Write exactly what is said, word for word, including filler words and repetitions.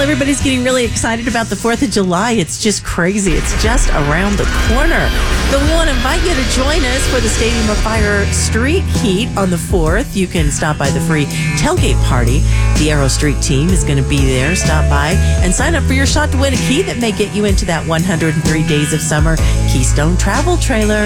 everybody's getting really excited about the fourth of July. It's just crazy. It's just around the corner. So we want to invite you to join us for the Stadium of Fire Street Heat on the fourth. You can stop by the free tailgate party. The Aero Street team is going to be there. Stop by and sign up for your shot to win a key that may get you into that one hundred three days of summer Keystone Travel Trailer.